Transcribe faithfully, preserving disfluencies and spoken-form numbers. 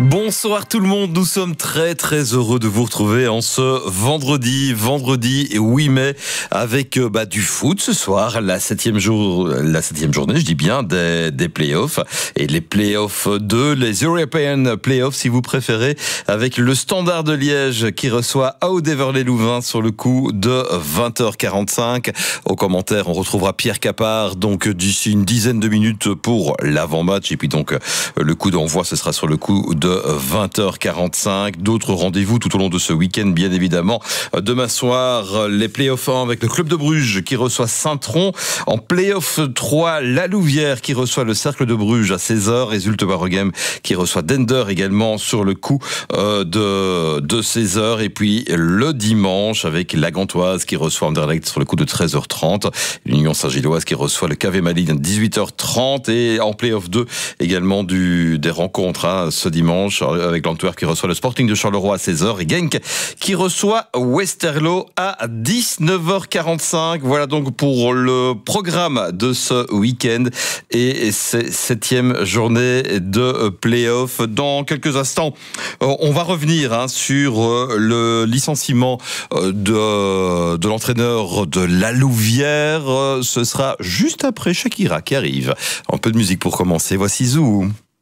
Bonsoir tout le monde, nous sommes très très heureux de vous retrouver en ce vendredi, vendredi huit mai, avec euh, bah, du foot ce soir, la septième, jour, la septième journée, je dis bien, des, des playoffs, et les playoffs deux, les European Playoffs si vous préférez, avec le Standard de Liège qui reçoit Aude-Heverlee-Louvain sur le coup de vingt heures quarante-cinq. Au commentaire, on retrouvera Pierre Capard, donc d'ici une dizaine de minutes pour l'avant-match, et puis donc le coup d'envoi, ce sera sur le coup de vingt heures quarante-cinq. D'autres rendez-vous tout au long de ce week-end, bien évidemment. Demain soir, les playoffs un avec le Club de Bruges qui reçoit Saint-Tron. En playoff trois, la Louvière qui reçoit le Cercle de Bruges à seize heures. Et Zulte Waregem qui reçoit Dender également sur le coup euh, de, de seize heures. Et puis le dimanche avec la Gantoise qui reçoit Anderlecht sur le coup de treize heures trente. L'Union Saint-Gilloise qui reçoit le K V Malines à dix-huit heures trente. Et en playoff deux également du, des rencontres hein, ce dimanche avec l'Antwerp qui reçoit le Sporting de Charleroi à seize heures et Genk qui reçoit Westerlo à dix-neuf heures quarante-cinq. Voilà donc pour le programme de ce week-end et cette septième journée de play-off. Dans quelques instants, on va revenir hein, sur le licenciement de, de l'entraîneur de la Louvière. Ce sera juste après Shakira qui arrive. Un peu de musique pour commencer. Voici Zou.